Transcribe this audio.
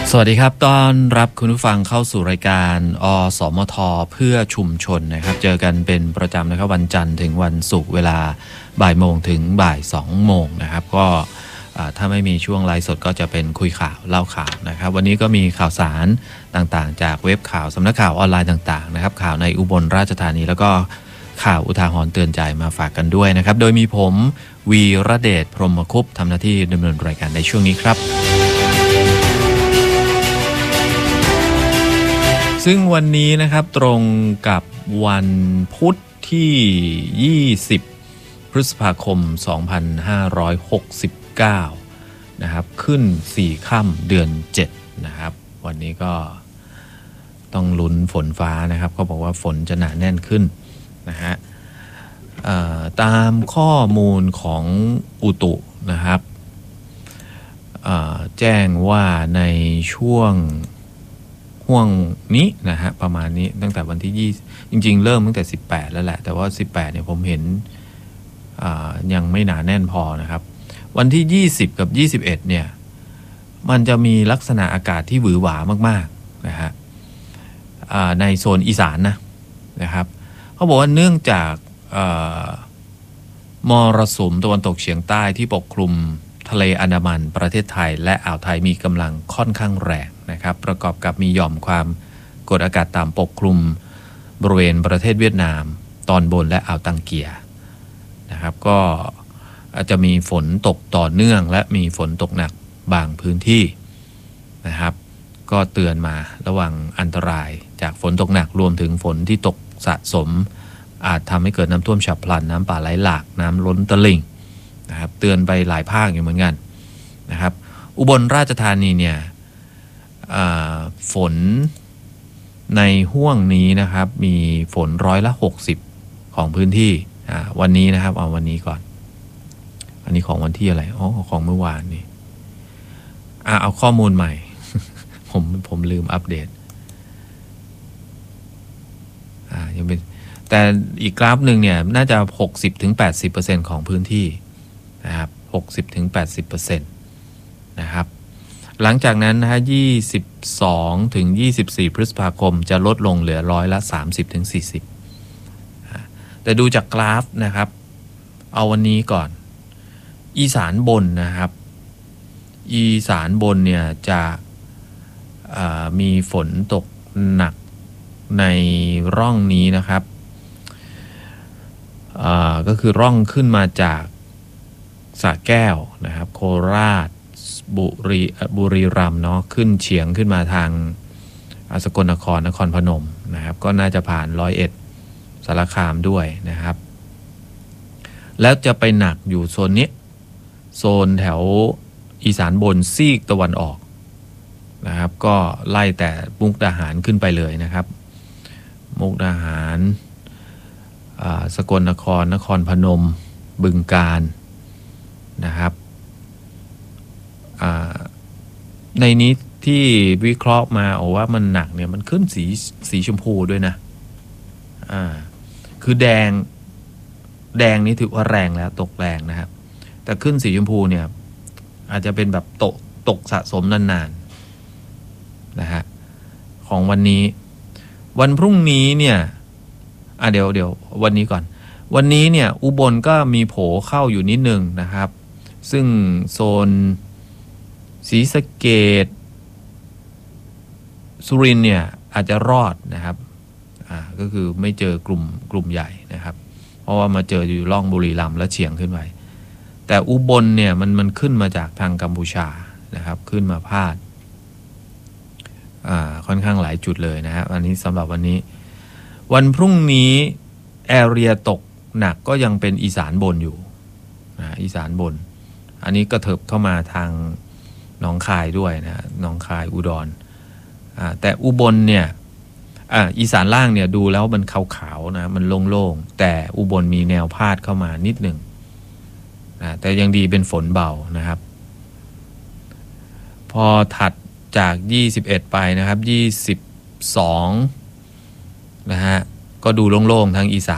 สวัสดีครับต้อนรับคุณผู้ฟังเข้าสู่รายการอสมทเพื่อชุมชนนะครับเจอกันเป็นประจำนะครับวันจันทร์ถึงวันศุกร์เวลาบ่ายโมงถึงบ่าย2โมงนะครับก็ถ้าไม่มีช่วงไลฟ์สดก็จะเป็นคุยข่าวเล่าข่าวนะครับวันนี้ก็มีข่าวสารต่างๆจากเว็บข่าวสำนักข่าวออนไลน์ต่างๆนะครับข่าวในอุบลราชธานีแล้วก็ข่าวอุทาหรณ์เตือนใจมาฝากกันด้วยนะครับโดยมีผมวีระเดชพรหมคุปต์ทำหน้าที่ดำเนินรายการในช่วงนี้ครับซึ่งวันนี้นะครับตรงกับวันพุธที่20พฤษภาคม2569นะครับขึ้น4ค่ำเดือน7นะครับวันนี้ก็ต้องลุ้นฝนฟ้านะครับเขาบอกว่าฝนจะหนาแน่นขึ้นนะฮะตามข้อมูลของอุตุนะครับแจ้งว่าในช่วงห่วงนี้นะฮะประมาณนี้ตั้งแต่วันที่20จริงๆเริ่มตั้งแต่18แล้วแหละแต่ว่า18เนี่ยผมเห็นยังไม่หนาแน่นพอนะครับวันที่20กับ21เนี่ยมันจะมีลักษณะอากาศที่หวือหวามากๆนะฮะในโซนอีสานนะครับเขาบอกว่าเนื่องจากมรสุมตะวันตกเฉียงใต้ที่ปกคลุมทะเลอันดามันประเทศไทยและอ่าวไทยมีกำลังค่อนข้างแรงนะครับประกอบกับมีหย่อมความกดอากาศต่ำปกคลุมบริเวณประเทศเวียดนามตอนบนและอ่าวตังเกียนะครับก็อาจจะมีฝนตกต่อเนื่องและมีฝนตกหนักบางพื้นที่นะครับก็เตือนมาระวังอันตรายจากฝนตกหนักรวมถึงฝนที่ตกสะสมอาจทำให้เกิดน้ำท่วมฉับพลันน้ำป่าไหลหลากน้ำล้นตลิ่งนะครับเตือนไปหลายภาคอยู่เหมือนกันนะครับอุบลราชธานีเนี่ยฝนในห่วงนี้นะครับมีฝน60%ของพื้นที่วันนี้นะครับเอาวันนี้ก่อนอันนี้ของวันที่อะไรของเมื่อวานนี่เอาข้อมูลใหม่ ผมลืมอัปเดตยังเป็นแต่อีกกราฟหนึ่งเนี่ยน่าจะ 60-80% ของพื้นที่นะครับ 60-80% นะครับหลังจากนั้นนะฮะ22-24 พฤษภาคมจะลดลงเหลือ30-40%แต่ดูจากกราฟนะครับเอาวันนี้ก่อนอีสานบนนะครับอีสานบนเนี่ยจะมีฝนตกหนักในร่องนี้นะครับก็คือร่องขึ้นมาจากสระแก้วนะครับโคราชบุรีรัมย์เนาะขึ้นเฉียงขึ้นมาทางสกลนครนครพนมนะครับก็น่าจะผ่าน101สารคามด้วยนะครับแล้วจะไปหนักอยู่โซนนี้โซนแถวอีสานบนซีกตะวันออกนะครับก็ไล่แต่มุกดาหารขึ้นไปเลยนะครับมุกดาหารสกลนครนครพนมบึงกาฬนะครับในนี้ที่วิเคราะห์มาว่ามันหนักเนี่ยมันขึ้นสีชมพูด้วยนะคือแดงนี่ถือว่าแรงแล้วตกแรงนะครับแต่ขึ้นสีชมพูเนี่ยอาจจะเป็นแบบตกสะสมนานๆนะฮะของวันนี้วันพรุ่งนี้เนี่ยเดี๋ยววันนี้ก่อนวันนี้เนี่ยอุบลก็มีโผเข้าอยู่นิดนึงนะครับซึ่งโซนศรีสะเกษสุรินทร์เนี่ยอาจจะรอดนะครับก็คือไม่เจอกลุ่มใหญ่นะครับเพราะว่ามาเจออยู่ร่องบุรีรัมย์และเฉียงขึ้นไปแต่อุบลเนี่ยมันขึ้นมาจากทางกัมพูชานะครับขึ้นมาพาดค่อนข้างหลายจุดเลยนะครับอันนี้สำหรับวันนี้วันพรุ่งนี้แอเรียตกหนักก็ยังเป็นอีสานบนอยู่อีสานบนอันนี้ก็เถิบเข้ามาทางหนองคายด้วยนะหนองคายอุดรแต่อุบลเนี่ยอีสานล่างเนี่ยดูแล้วมันขาวๆนะมันโล่งๆแต่อุบลมีแนวพาดเข้ามานิดหนึ่งแต่ยังดีเป็นฝนเบานะครับพอถัดจาก21ไปนะครับ22นะฮะก็ดูโล่งๆทางอีสาน